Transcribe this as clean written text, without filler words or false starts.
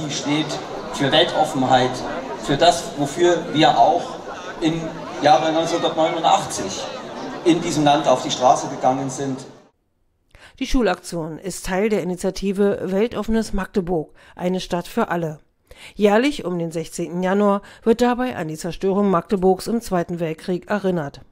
die steht für Weltoffenheit, für das, wofür wir auch im Jahre 1989 in diesem Land auf die Straße gegangen sind. Die Schulaktion ist Teil der Initiative Weltoffenes Magdeburg, eine Stadt für alle. Jährlich um den 16. Januar wird dabei an die Zerstörung Magdeburgs im Zweiten Weltkrieg erinnert.